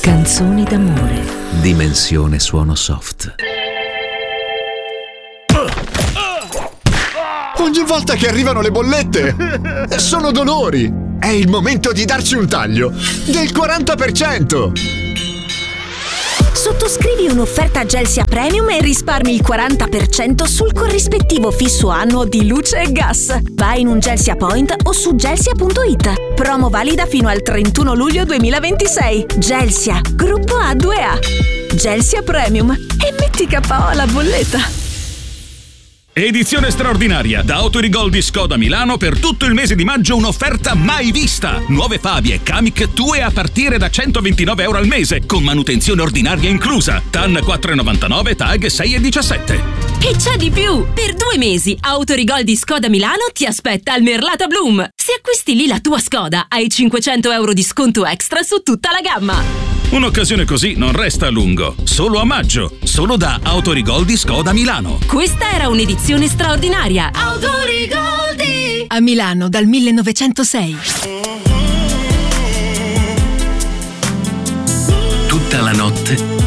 Canzoni d'amore. Dimensione suono soft. Ogni volta che arrivano le bollette sono dolori. È il momento di darci un taglio del 40%. Sottoscrivi un'offerta Gelsia Premium e risparmi il 40% sul corrispettivo fisso annuo di luce e gas. Vai in un Gelsia Point o su gelsia.it. Promo valida fino al 31 luglio 2026. Gelsia, gruppo A2A. Gelsia Premium. E metti KO alla bolletta. Edizione straordinaria da Autorigol di Skoda Milano. Per tutto il mese di maggio un'offerta mai vista. Nuove Fabia e Kamiq Tue a partire da €129 al mese, con manutenzione ordinaria inclusa. TAN 4,99, TAG 6,17. E c'è di più! Per 2 mesi Autorigol di Skoda Milano ti aspetta al Merlata Bloom. Se acquisti lì la tua Skoda hai €500 di sconto extra su tutta la gamma. Un'occasione così non resta a lungo. Solo a maggio. Solo da Autorigol di Skoda Milano. Questa era un'edizione straordinaria. Autorigoldi! A Milano dal 1906. Tutta la notte